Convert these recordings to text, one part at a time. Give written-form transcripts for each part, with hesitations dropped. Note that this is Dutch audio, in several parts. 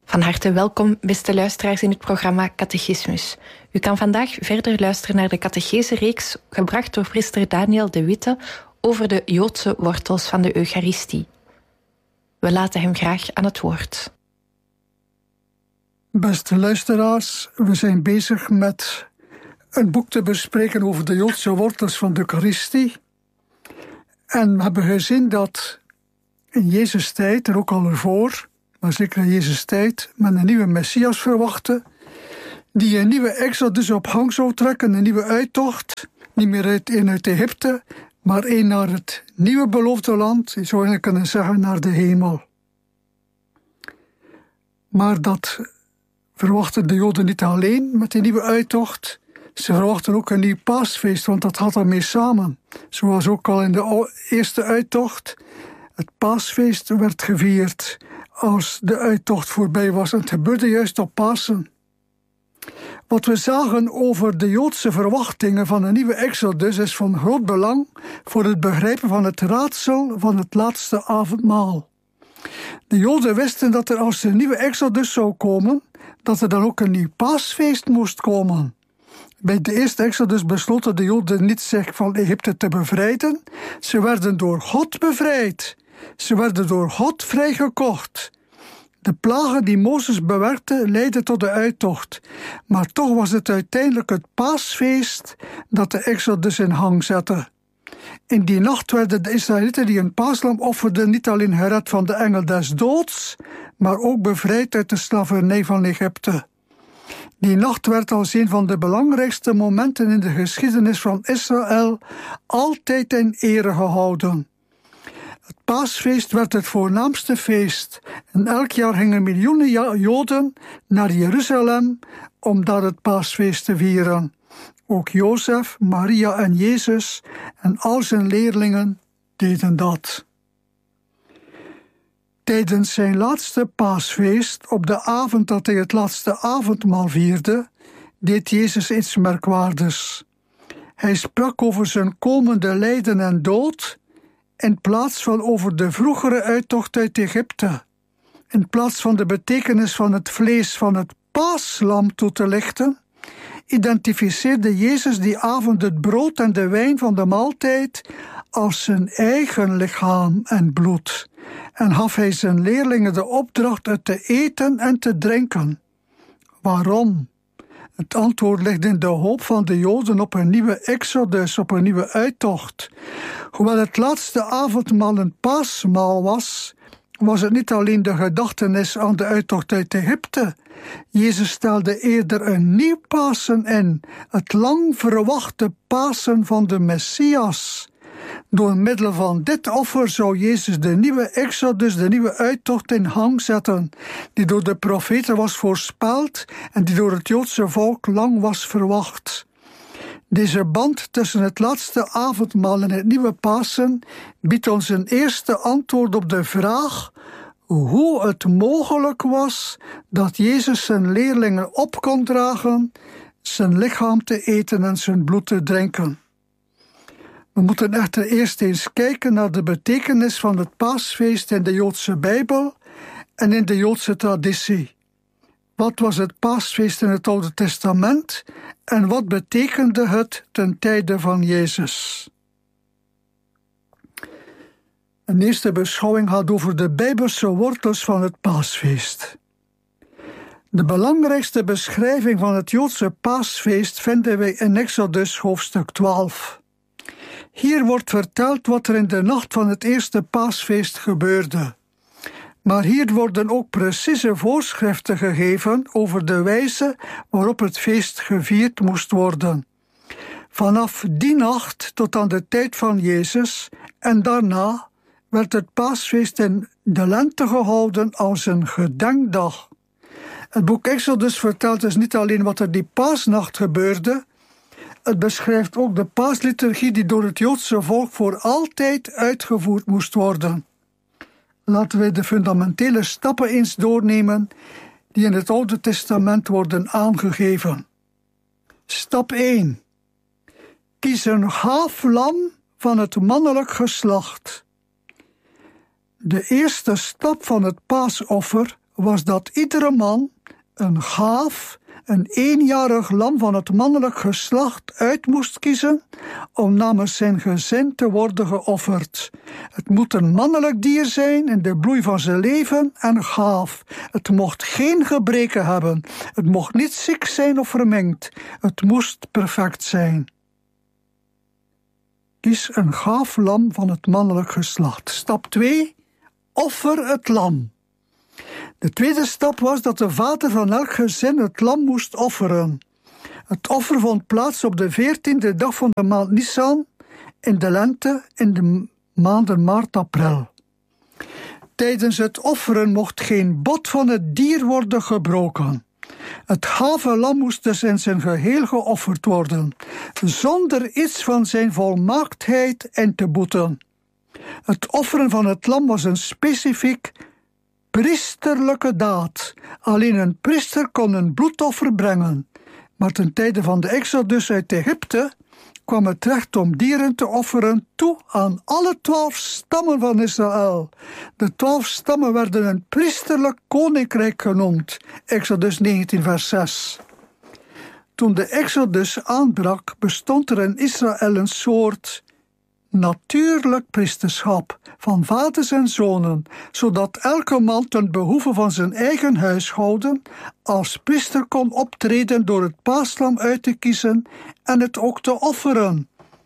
Van harte welkom, beste luisteraars, in het programma Catechismus. U kan vandaag verder luisteren naar de catechese-reeks, gebracht door priester Daniel de Witte, over de Joodse wortels van de Eucharistie. We laten hem graag aan het woord. Beste luisteraars, we zijn bezig met een boek te bespreken over de Joodse wortels van de Eucharistie. En we hebben gezien dat in Jezus' tijd, en ook al ervoor, maar zeker in Jezus' tijd, men een nieuwe Messias verwachtte, die een nieuwe exodus op gang zou trekken, een nieuwe uittocht, niet meer uit Egypte, maar een naar het nieuwe beloofde land, je zou eigenlijk kunnen zeggen naar de hemel. Maar dat verwachten de Joden niet alleen met die nieuwe uittocht, ze verwachten ook een nieuw paasfeest, want dat had daarmee samen. Zoals ook al in de eerste uittocht, het paasfeest werd gevierd als de uittocht voorbij was. En het gebeurde juist op Pasen. Wat we zagen over de Joodse verwachtingen van een nieuwe exodus is van groot belang voor het begrijpen van het raadsel van het laatste avondmaal. De Joden wisten dat er als er een nieuwe exodus zou komen, dat er dan ook een nieuw paasfeest moest komen. Bij de eerste exodus besloten de Joden niet zich van Egypte te bevrijden. Ze werden door God bevrijd. Ze werden door God vrijgekocht. De plagen die Mozes bewerkte leidden tot de uittocht. Maar toch was het uiteindelijk het paasfeest dat de exodus in hang zette. In die nacht werden de Israëlieten die een paaslam offerden niet alleen gered van de engel des doods, maar ook bevrijd uit de slavernij van Egypte. Die nacht werd als een van de belangrijkste momenten in de geschiedenis van Israël altijd in ere gehouden. Het paasfeest werd het voornaamste feest en elk jaar gingen miljoenen Joden naar Jeruzalem om daar het paasfeest te vieren. Ook Jozef, Maria en Jezus en al zijn leerlingen deden dat. Tijdens zijn laatste paasfeest, op de avond dat hij het laatste avondmaal vierde, deed Jezus iets merkwaardigs. Hij sprak over zijn komende lijden en dood, in plaats van over de vroegere uittocht uit Egypte. In plaats van de betekenis van het vlees van het paaslam toe te lichten, identificeerde Jezus die avond het brood en de wijn van de maaltijd als zijn eigen lichaam en bloed. En gaf hij zijn leerlingen de opdracht het te eten en te drinken. Waarom? Het antwoord ligt in de hoop van de Joden op een nieuwe exodus, op een nieuwe uittocht. Hoewel het laatste avondmaal een paasmaal was, was het niet alleen de gedachtenis aan de uittocht uit Egypte. Jezus stelde eerder een nieuw Pasen in, het lang verwachte Pasen van de Messias. Door middel van dit offer zou Jezus de nieuwe exodus, de nieuwe uittocht in hang zetten, die door de profeten was voorspeld en die door het Joodse volk lang was verwacht. Deze band tussen het laatste avondmaal en het nieuwe Pasen biedt ons een eerste antwoord op de vraag hoe het mogelijk was dat Jezus zijn leerlingen op kon dragen, zijn lichaam te eten en zijn bloed te drinken. We moeten echter eerst eens kijken naar de betekenis van het paasfeest in de Joodse Bijbel en in de Joodse traditie. Wat was het paasfeest in het Oude Testament en wat betekende het ten tijde van Jezus? Een eerste beschouwing gaat over de Bijbelse wortels van het paasfeest. De belangrijkste beschrijving van het Joodse paasfeest vinden wij in Exodus hoofdstuk 12. Hier wordt verteld wat er in de nacht van het eerste paasfeest gebeurde. Maar hier worden ook precieze voorschriften gegeven over de wijze waarop het feest gevierd moest worden. Vanaf die nacht tot aan de tijd van Jezus en daarna werd het paasfeest in de lente gehouden als een gedenkdag. Het boek Exodus vertelt dus niet alleen wat er die paasnacht gebeurde, het beschrijft ook de paasliturgie die door het Joodse volk voor altijd uitgevoerd moest worden. Laten we de fundamentele stappen eens doornemen die in het Oude Testament worden aangegeven. Stap 1. Kies een gaaf lam van het mannelijk geslacht. De eerste stap van het paasoffer was dat iedere man een gaaf, een 1-jarig lam van het mannelijk geslacht uit moest kiezen om namens zijn gezin te worden geofferd. Het moet een mannelijk dier zijn in de bloei van zijn leven en gaaf. Het mocht geen gebreken hebben. Het mocht niet ziek zijn of verminkt. Het moest perfect zijn. Kies een gaaf lam van het mannelijk geslacht. Stap 2. Offer het lam. De tweede stap was dat de vader van elk gezin het lam moest offeren. Het offer vond plaats op de 14e dag van de maand Nisan in de lente in de maanden maart, april. Tijdens het offeren mocht geen bot van het dier worden gebroken. Het gave lam moest dus in zijn geheel geofferd worden, zonder iets van zijn volmaaktheid in te boeten. Het offeren van het lam was een specifiek priesterlijke daad. Alleen een priester kon een bloedoffer brengen. Maar ten tijde van de Exodus uit Egypte kwam het recht om dieren te offeren toe aan alle 12 stammen van Israël. De 12 stammen werden een priesterlijk koninkrijk genoemd. Exodus 19 vers 6. Toen de Exodus aanbrak, bestond er in Israël een soort natuurlijk priesterschap van vaders en zonen, zodat elke man ten behoeve van zijn eigen huishouden als priester kon optreden door het paaslam uit te kiezen en het ook te offeren.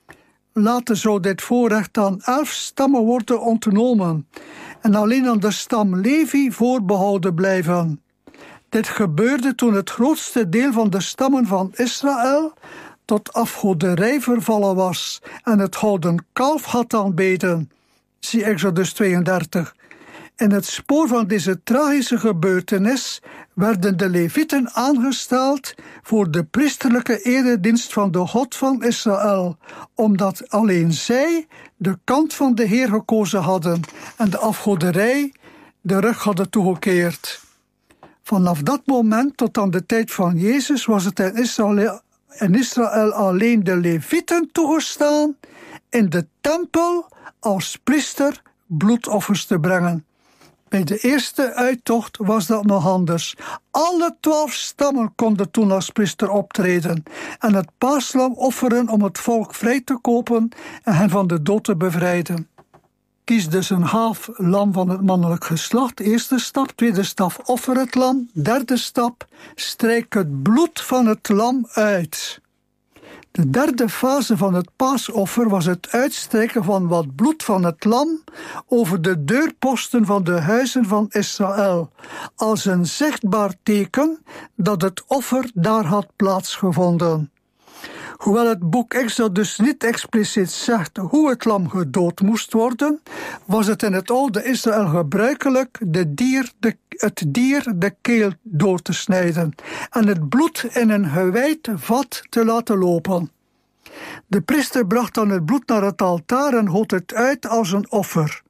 Later zou dit voorrecht aan 11 stammen worden ontnomen en alleen aan de stam Levi voorbehouden blijven. Dit gebeurde toen het grootste deel van de stammen van Israël tot afgoderij vervallen was en het gouden kalf had aanbeden. Zie Exodus 32. In het spoor van deze tragische gebeurtenis werden de Levieten aangesteld voor de priesterlijke eredienst van de God van Israël, omdat alleen zij de kant van de Heer gekozen hadden en de afgoderij de rug hadden toegekeerd. Vanaf dat moment tot aan de tijd van Jezus was het in Israël alleen de Levieten toegestaan in de tempel als priester bloedoffers te brengen. Bij de eerste uittocht was dat nog anders. Alle 12 stammen konden toen als priester optreden en het paaslam offeren om het volk vrij te kopen en hen van de dood te bevrijden. Kies dus een gaaf lam van het mannelijk geslacht. Eerste stap. Tweede stap, offer het lam. Derde stap, strijk het bloed van het lam uit. De derde fase van het paasoffer was het uitstrijken van wat bloed van het lam over de deurposten van de huizen van Israël, als een zichtbaar teken dat het offer daar had plaatsgevonden. Hoewel het boek Exodus niet expliciet zegt hoe het lam gedood moest worden, was het in het oude Israël gebruikelijk het dier de keel door te snijden en het bloed in een gewijd vat te laten lopen. De priester bracht dan het bloed naar het altaar en goot het uit als een offer.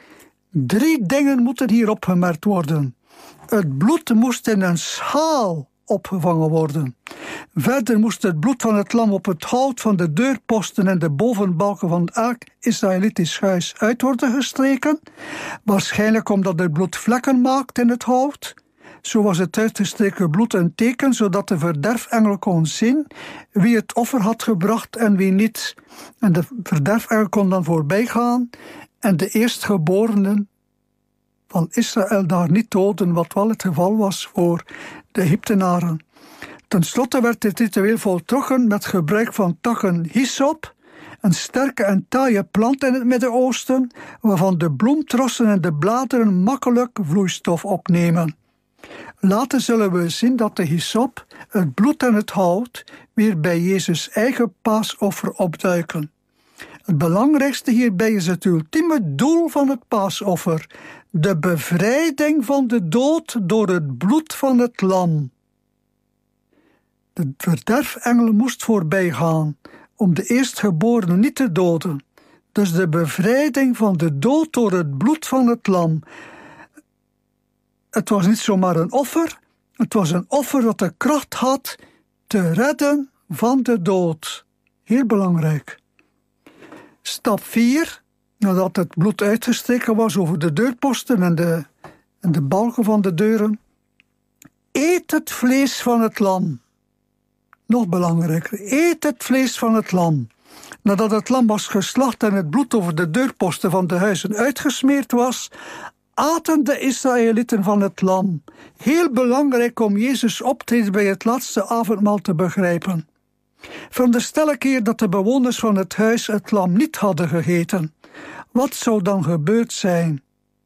3 dingen moeten hier opgemerkt worden. Het bloed moest in een schaal opgevangen worden. Verder moest het bloed van het lam op het hout van de deurposten en de bovenbalken van elk Israëlitisch huis uit worden gestreken, waarschijnlijk omdat het bloed vlekken maakt in het hout. Zo was het uitgestreken bloed een teken, zodat de verderfengel kon zien wie het offer had gebracht en wie niet. En de verderfengel kon dan voorbij gaan en de eerstgeborenen van Israël daar niet doden, wat wel het geval was voor de Egyptenaren. Ten slotte werd dit ritueel voltrokken met gebruik van takken hyssop, een sterke en taaie plant in het Midden-Oosten, waarvan de bloemtrossen en de bladeren makkelijk vloeistof opnemen. Later zullen we zien dat de hyssop, het bloed en het hout weer bij Jezus' eigen paasoffer opduiken. Het belangrijkste hierbij is het ultieme doel van het paasoffer, de bevrijding van de dood door het bloed van het lam. De verderfengel moest voorbij gaan om de eerstgeborene niet te doden. Dus de bevrijding van de dood door het bloed van het lam. Het was niet zomaar een offer, het was een offer dat de kracht had te redden van de dood. Heel belangrijk. Stap 4, nadat het bloed uitgestreken was over de deurposten en de en de balken van de deuren: eet het vlees van het lam. Nog belangrijker, eet het vlees van het lam. Nadat het lam was geslacht en het bloed over de deurposten van de huizen uitgesmeerd was, aten de Israëlieten van het lam. Heel belangrijk om Jezus' optreden bij het laatste avondmaal te begrijpen. Veronderstel ik hier dat de bewoners van het huis het lam niet hadden gegeten. Wat zou dan gebeurd zijn?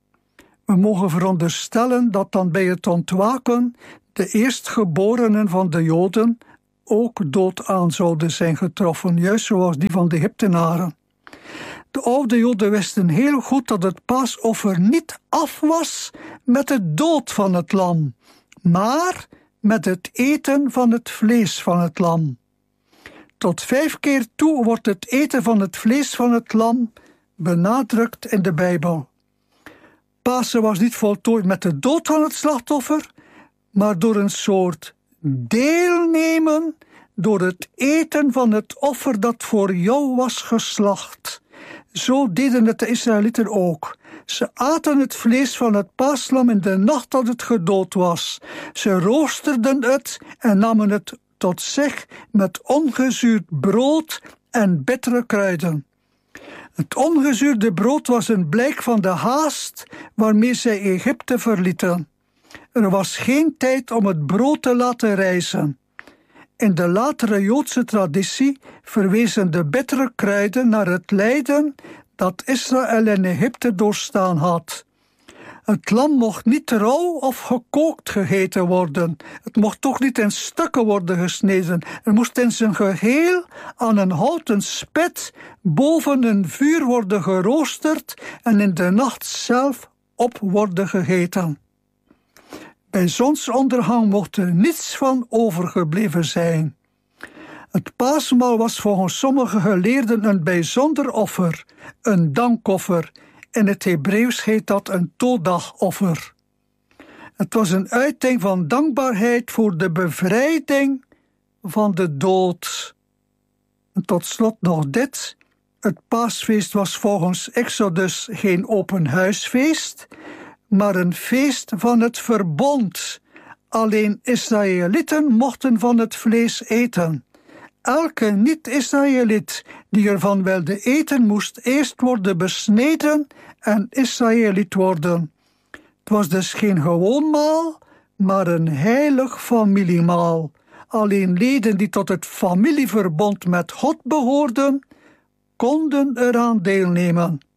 We mogen veronderstellen dat dan bij het ontwaken de eerstgeborenen van de Joden ook dood aan zouden zijn getroffen, juist zoals die van de Egyptenaren. De oude Joden wisten heel goed dat het paasoffer niet af was met de dood van het lam, maar met het eten van het vlees van het lam. Tot 5 keer toe wordt het eten van het vlees van het lam benadrukt in de Bijbel. Pasen was niet voltooid met de dood van het slachtoffer, maar door een soort deelnemen door het eten van het offer dat voor jou was geslacht. Zo deden het de Israëlieten ook. Ze aten het vlees van het paaslam in de nacht dat het gedood was. Ze roosterden het en namen het tot zich met ongezuurd brood en bittere kruiden. Het ongezuurde brood was een blijk van de haast waarmee zij Egypte verlieten. Er was geen tijd om het brood te laten rijzen. In de latere Joodse traditie verwezen de bittere kruiden naar het lijden dat Israël in Egypte doorstaan had. Het lam mocht niet rauw of gekookt gegeten worden. Het mocht toch niet in stukken worden gesneden. Er moest in zijn geheel aan een houten spit boven een vuur worden geroosterd en in de nacht zelf op worden gegeten. Bij zonsondergang mocht er niets van overgebleven zijn. Het paasmaal was volgens sommige geleerden een bijzonder offer, een dankoffer. In het Hebreeuws heet dat een todachoffer. Het was een uiting van dankbaarheid voor de bevrijding van de dood. En tot slot nog dit. Het paasfeest was volgens Exodus geen open huisfeest, maar een feest van het verbond. Alleen Israëlieten mochten van het vlees eten. Elke niet-Israëliet die ervan wilde eten, moest eerst worden besneden en Israëliet worden. Het was dus geen gewoon maal, maar een heilig familiemaal. Alleen leden die tot het familieverbond met God behoorden, konden eraan deelnemen.